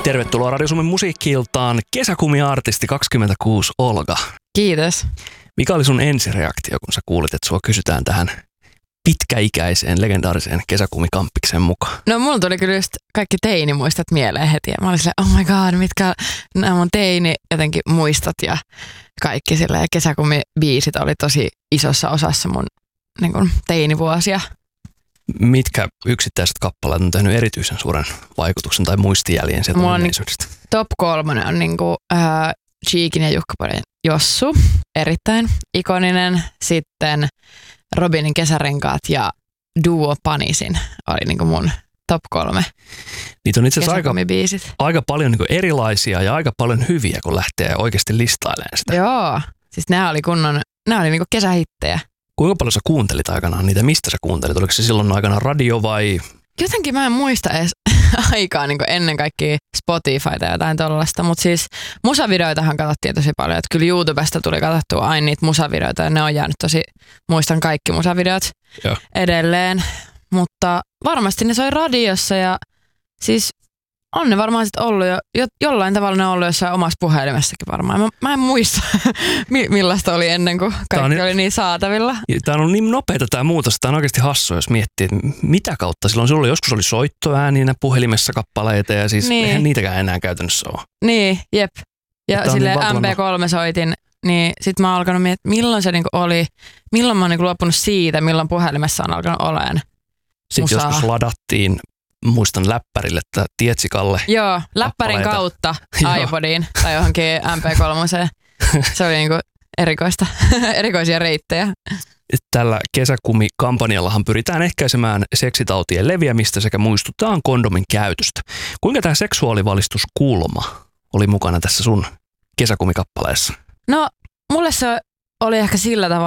Tervetuloa Radio Suomen musiikki-iltaan kesäkumiartisti 26 Olga. Kiitos. Mikä oli sun ensireaktio, kun sä kuulit, että sua kysytään tähän pitkäikäiseen, legendaariseen kesäkumikampikseen mukaan? No mulla tuli kyllä just kaikki teinimuistot mieleen heti. Mä olin silleen, oh my god, mitkä nämä mun teini jotenkin muistot ja kaikki silleen. Kesäkumibiisit oli tosi isossa osassa mun niin kuin teinivuosia. Mitkä yksittäiset kappaleet on tehnyt erityisen suuren vaikutuksen tai muistijäljen sieltä menneisyydestä? Top 3 on niinku Cheekin ja Jukka-Podin Jossu, erittäin ikoninen. Sitten Robinin Kesärenkaat ja Duo Panisin oli niinku mun top 3 niitä on itse asiassa aika paljon niinku erilaisia ja aika paljon hyviä, kun lähtee oikeasti listailemaan sitä. Joo, siis nämä oli niinku kesähittejä. Kuinka paljon sä kuuntelit aikanaan niitä? Mistä sä kuuntelit? Oliko se silloin aikana radio vai? Jotenkin mä en muista edes aikaa niin ennen kaikkea Spotifyta ja jotain tollaista, mutta siis musavideoitahan katsottiin tosi paljon. Että kyllä YouTubesta tuli katsottua aina niitä musavideoita ja ne on jäänyt muistan kaikki musavideot edelleen. Mutta varmasti ne soi radiossa ja siis on ne varmaan sitten ollut jollain tavalla ne on ollut jossain omassa puhelimessakin varmaan. Mä en muista, millaista oli ennen kuin kaikki oli niin saatavilla. Tämä on niin nopeata tämä muutos. Tämä on oikeasti hassua, jos miettii, että mitä kautta silloin. Silloin joskus oli soittoääninä puhelimessa kappaleita ja siis eihän niitäkään enää käytännössä ole. Niin, jep. Ja silleen MP3 soitin, niin sit mä oon alkanut miettiä, milloin se niinku oli, milloin mä oon niinku luopunut siitä, milloin puhelimessa on alkanut oleen. Sitten joskus ladattiin. Muistan läppärille, että Tietsikalle. Joo, läppärin kautta iPodiin tai johonkin MP3. Se oli niinku erikoisia reittejä. Tällä kesäkumikampanjallahan pyritään ehkäisemään seksitautien leviämistä sekä muistutetaan kondomin käytöstä. Kuinka tämä seksuaalivalistuskulma oli mukana tässä sun kesäkumikappaleessa? No, mulle se oli ehkä sillä tavalla